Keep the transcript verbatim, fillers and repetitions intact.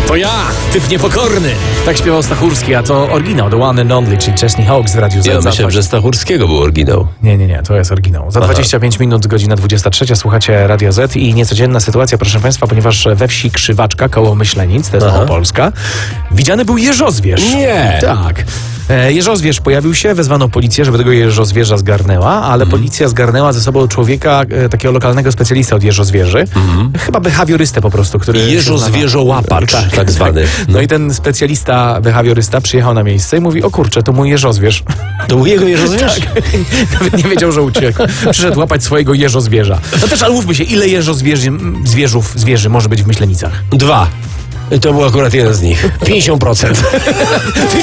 To ja, typ niepokorny. Tak śpiewał Stachurski, a to oryginał, The One and Only, czyli Chesney Hawkes w Radiu Z. Ja Za myślałem, że Stachurskiego był oryginał. Nie, nie, nie, to jest oryginał. Za Aha. dwadzieścia pięć minut, godzina dwudziesta trzecia, słuchacie Radio Z i niecodzienna sytuacja, proszę Państwa, ponieważ we wsi Krzywaczka koło Myślenic, to jest Aha. Małopolska, widziany był jeżozwierz. Nie. Tak. E, Jeżozwierz pojawił się, wezwano policję, żeby tego jeżozwierza zgarnęła, ale Mhm. policja zgarnęła ze sobą człowieka, e, takiego lokalnego specjalista od jeżozwierzy, Mhm. chyba behawiorystę po prostu, który... Jeżozwierzołapacz, tak, tak zwany. No. no i ten specjalista, behawiorysta przyjechał na miejsce i mówi, o kurczę, to mój jeżozwierz. To był jego jeżozwierz? Nawet nie wiedział, że uciekł. Przyszedł łapać swojego jeżozwierza. No też, ale mówmy się, ile jeżozwierzy, zwierzów, zwierzy może być w Myślenicach? Dwa. To był akurat jeden z nich. pięćdziesiąt procent.